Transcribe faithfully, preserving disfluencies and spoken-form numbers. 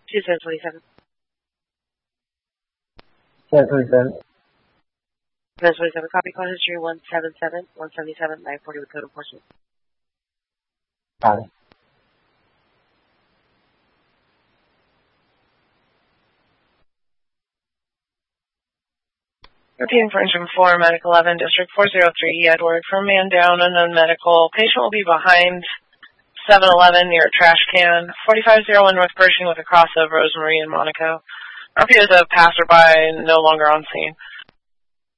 two seven twenty-seven. seven twenty-seven. seven twenty-seven, copy call history one seven seven, one seventy-seven, nine forty with code enforcement. Copy. Repeating for engine four, Medic eleven, District four oh three, Edward, from man down, unknown medical. Patient will be behind seven eleven near a trash can. forty-five oh one North Pershing with a crossover, Rosemary in Monaco. R P O is a passerby, no longer on scene.